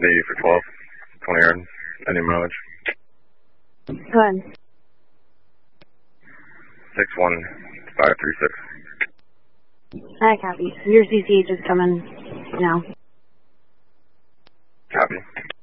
Navy for 12, 20 yards, any mileage. Go ahead. 61536. I copy. Your CCH is coming now. Copy.